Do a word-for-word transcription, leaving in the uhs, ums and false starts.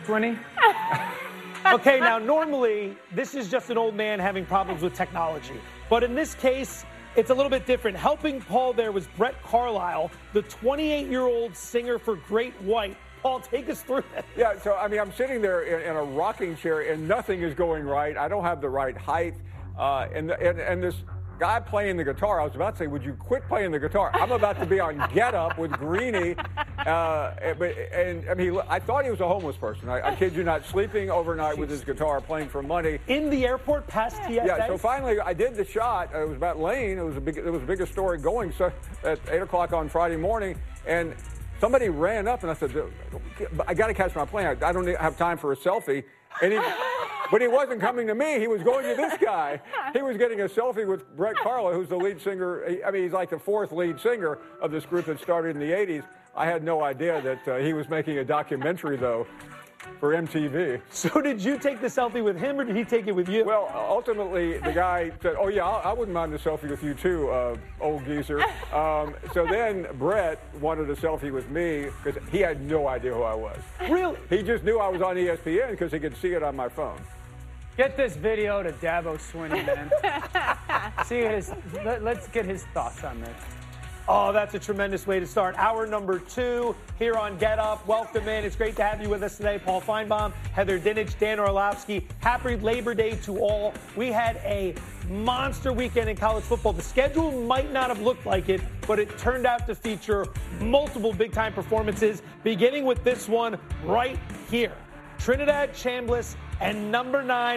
twenty. Okay, now normally this is just an old man having problems with technology. But in this case, it's a little bit different. Helping Paul there was Brett Carlisle, the twenty-eight-year-old singer for Great White. Paul, take us through it. Yeah, so, I mean, I'm sitting there in, in a rocking chair, and nothing is going right. I don't have the right height. Uh, and, and, and this guy playing the guitar, I was about to say, would you quit playing the guitar? I'm about to be on Get Up with Greenie. Uh, and, and, I mean, I thought he was a homeless person. I, I kid you not, sleeping overnight with his guitar, playing for money. In the airport, past T S A? Yeah, so finally I did the shot. It was about Lane. It was, a big, it was the biggest story going so at eight o'clock on Friday morning. And somebody ran up, and I said, I got to catch my plane. I don't have time for a selfie. And he, but he wasn't coming to me. He was going to this guy. He was getting a selfie with Brett Carlisle, who's the lead singer. I mean, he's like the fourth lead singer of this group that started in the eighties. I had no idea that uh, he was making a documentary, though, for M T V. So did you take the selfie with him, or did he take it with you? Well, ultimately, the guy said, oh, yeah, I wouldn't mind a selfie with you, too, uh, old geezer. Um, so then Brett wanted a selfie with me because he had no idea who I was. Really? He just knew I was on E S P N because he could see it on my phone. Get this video to Dabo Swinney, man. See his. Let, let's get his thoughts on this. Oh, that's a tremendous way to start. Hour number two here on Get Up. Welcome in. It's great to have you with us today. Paul Feinbaum, Heather Dinich, Dan Orlovsky. Happy Labor Day to all. We had a monster weekend in college football. The schedule might not have looked like it, but it turned out to feature multiple big-time performances, beginning with this one right here. Trinidad Chambliss and number nine.